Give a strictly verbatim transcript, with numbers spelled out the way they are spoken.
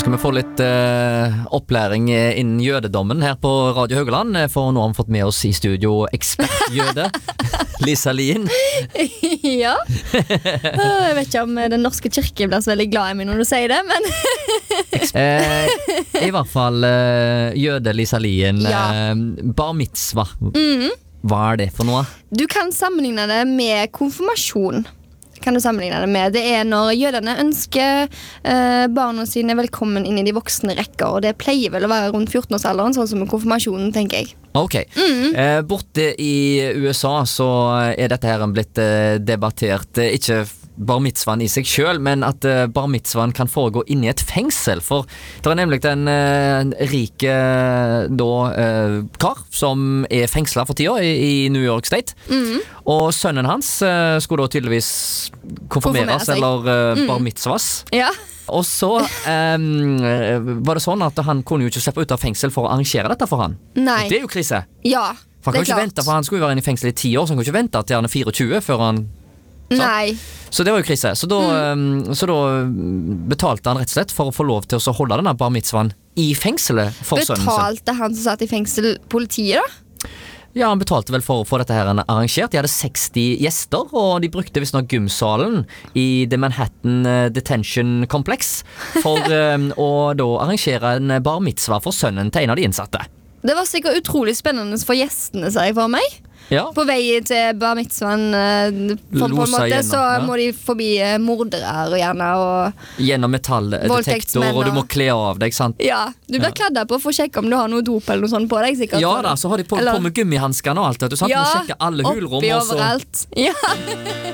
Skal vi få litt eh, opplæring innen jødedommen her på Radio Høgeland, for nå har vi fått med oss i studio ekspertjøde Lisa Lien. Ja. Jeg vet ikke om den norske kirke blir så veldig glad i meg når du sier det, men eh, I hvert fall eh, jøde Lisa Lien, Ja. eh, bar mitzvah. mm. Hva er det for noe? Du kan sammenligne det med konfirmasjon. Kan du sammenligne det med Det er når jødene ønsker eh, barna sine velkommen inn i de voksne rekker, og det pleier vel å være rundt fjorten-årsalderen, sånn som med konfirmasjonen, tenker jeg. Ok, Mm. eh, borte i U S A så er dette her blitt eh, debattert, eh, ikke bar mitzvahen i seg selv, men at eh, bar mitzvahen kan foregå inn i et fengsel, for det er nemlig en eh, rik eh, da, eh, kar som er fengslet for tida i, i New York State, Mm. og sønnen hans eh, skulle da tydeligvis Konfirmere konfirmeres seg. eller eh, Mm. bar mitzvahs. Ja. Og så eh, var det sånn at han kunne jo ikke slippe ut av fengsel for å arrangere dette for han. Nei. Det er jo krise. Ja, For han kan det er jo ikke klart. vente, for han skulle jo være inne i fengsel i ti år, så han kan jo ikke vente til han er tjuefire før han... Nei. Så det var jo krise. Så da, Mm. um, så da betalte han rett og slett for å få lov til å holde denne bar mitzvahen i fengselet for sønnen sin. Betalte han som satt i fengsel politiet, da? Ja, han betalte vel for å få dette her arrangert. De hadde seksti gjester, og de brukte visstnok gymsalen i The Manhattan eh, Detention Complex for um, å da arrangere en bar mitzvah for sønnen til en av de innsatte. Det var sikkert utrolig spennende for gjestene, ser jeg for meg. Ja. På vei til bar mitzvahen, eh, for på en Losa måte, igjennom, så ja. må de forbi eh, mordere og gjerne, og Gjennom metalldetektor, Voldtektsmenn og du må og- kle av deg, sant? ja, du blir Ja. kladda på for å sjekke om du har noe dop eller noe sånt på deg, sikkert. Ja da, så har de på, Eller- på med gummihanskene og alt, vet du, sant? Ja, Du må sjekke alle hulrom, oppi og så... overalt. Ja.